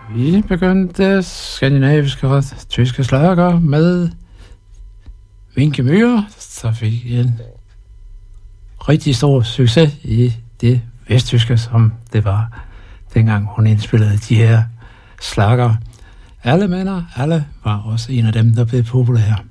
Vi begyndte skandinaviske og tyske slager med Wenche Müller, så fik en rigtig stor succes i det vesttyske, som det var dengang hun indspillede de her slager. Alle mænd, alle var også en af dem, der blev populære.